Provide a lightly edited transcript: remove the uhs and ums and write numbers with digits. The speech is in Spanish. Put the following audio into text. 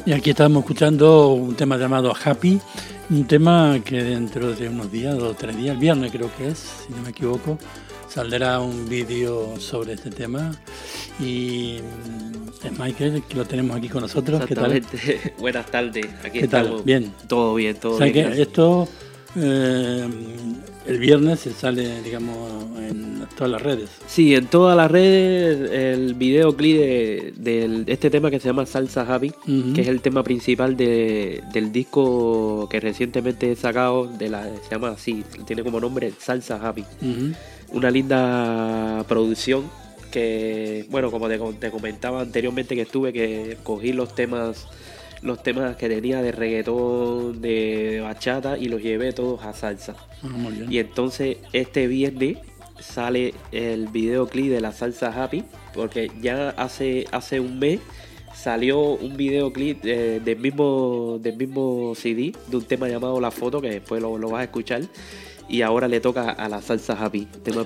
Y aquí estamos escuchando un tema llamado Happy, un tema que dentro de unos días, 2 o 3 días, el viernes creo que es, si no me equivoco, saldrá un vídeo sobre este tema. Y es Michael, que lo tenemos aquí con nosotros. ¿Qué tal? Buenas tardes, aquí ¿Qué estamos. tal? Bien. Todo bien, todo O sea bien. que esto el viernes se sale, digamos, en todas las redes. Sí, en todas las redes el videoclip de este tema que se llama Salsa Happy, que es el tema principal del disco que recientemente he sacado, se llama así, tiene como nombre Salsa Happy. Una linda producción que, bueno, como te comentaba anteriormente que cogí los temas que tenía de reggaetón, de bachata, y los llevé todos a salsa. Muy bien. Y entonces este viernes sale el videoclip de la Salsa Happy, porque ya hace un mes salió un videoclip del mismo CD, de un tema llamado La Foto, que después lo vas a escuchar. Y ahora le toca a la Salsa Happy, tema